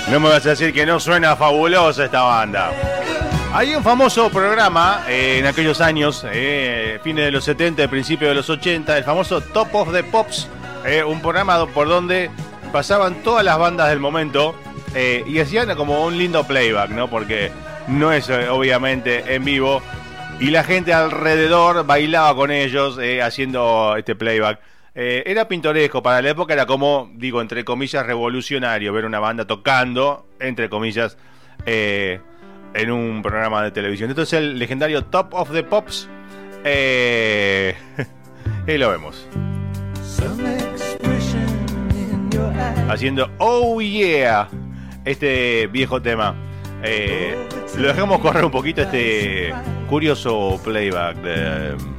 No me vas a decir que no suena fabulosa esta banda. Hay un famoso programa en aquellos años, fines de los 70, principios de los 80, el famoso Top of the Pops, un programa por donde pasaban todas las bandas del momento y hacían como un lindo playback, ¿no? Porque no es obviamente en vivo y la gente alrededor bailaba con ellos haciendo este playback. Era pintoresco, para la época era como, digo, entre comillas, revolucionario ver una banda tocando, entre comillas, en un programa de televisión. Esto es el legendario Top of the Pops. Ahí lo vemos. Haciendo Oh Yeah, este viejo tema. Lo dejamos correr un poquito, este curioso playback de